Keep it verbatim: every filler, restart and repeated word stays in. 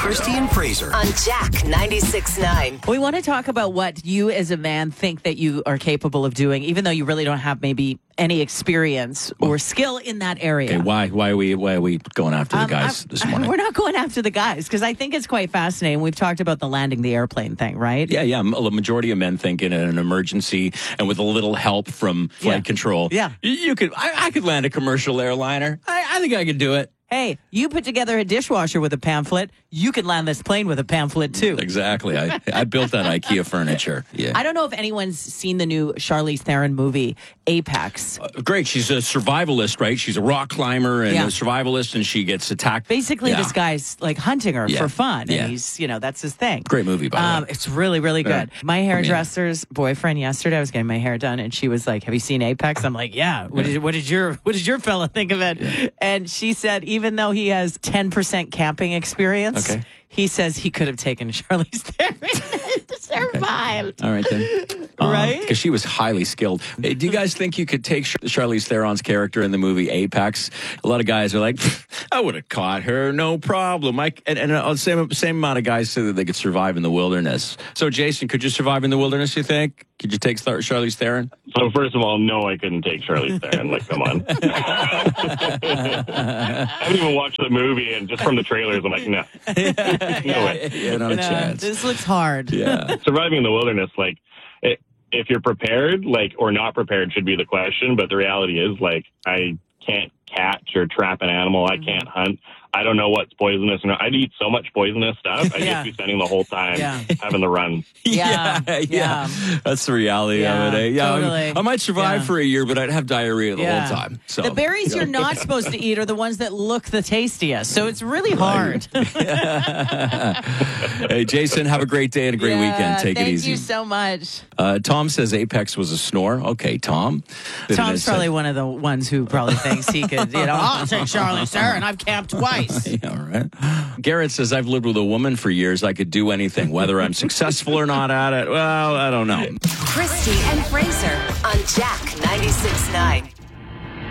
Christy and Fraser on Jack ninety-six point nine. We want to talk about what you as a man think that you are capable of doing, even though you really don't have maybe any experience or skill in that area. Okay, why why are we why are we going after the Um, guys I'm- this morning? We're not going after the guys because I think it's quite fascinating. We've talked about the landing the airplane thing, right? Yeah, yeah. A majority of men think in an emergency and with a little help from flight Yeah. control, Yeah. you, you could. I, I could land a commercial airliner. I, I think I could do it. Hey, you put together a dishwasher with a pamphlet. You can land this plane with a pamphlet too. Exactly. I, I built that IKEA furniture. Yeah. I don't know if anyone's seen the new Charlize Theron movie, Apex. Uh, great. She's a survivalist, right? She's a rock climber and Yeah. a survivalist, and she gets attacked. Basically, Yeah. this guy's like hunting her Yeah. for fun, and Yeah. he's, you know, that's his thing. Great movie, by the Um, way. it's really, really good. My hairdresser's boyfriend yesterday, I was getting my hair done, and she was like, "Have you seen Apex?" I'm like, "Yeah." What did what did your what did your fella think of it? And she said, even though he has ten percent camping experience, Okay. he says he could have taken Charlize Theron to survive. All right, then. Right? Because she was highly skilled. Hey, do you guys think you could take Char- Charlize Theron's character in the movie Apex? A lot of guys are like, I would have caught her, no problem. I, and and uh, same, same amount of guys say that they could survive in the wilderness. So, Jason, could you survive in the wilderness, you think? Could you take Char- Charlize Theron? So first of all, no, I couldn't take Charlize Theron. Like, come on. I haven't even watched the movie, and just from the trailers, I'm like, no. No way. Yeah, not a No, chance. this looks hard. Yeah. Surviving in the wilderness, like, it, if you're prepared, like, or not prepared should be the question. But the reality is, like, I can't catch or trap an animal. I can't hunt. I don't know what's poisonous or not. I'd eat so much poisonous stuff. I'd Yeah. just be spending the whole time Yeah. having the run. Yeah, yeah, yeah. That's the reality Yeah, of it. Eh? Yeah, I'm- totally. I might survive Yeah. for a year, but I'd have diarrhea the Yeah. whole time. So The berries you're not supposed to eat are the ones that look the tastiest. So it's really hard. Hey, Jason, have a great day and a great Yeah, weekend. Take thank it easy. you so much. Uh, Tom says Apex was a snore. Okay, Tom. Tom's probably one of the ones who probably thinks he could, you know, I'll take Charlize Theron. I've camped twice. Yeah, all right. Garrett says, I've lived with a woman for years. I could do anything. Whether I'm successful or not at it, well, I don't know. Christy and Fraser on Jack ninety-six point nine.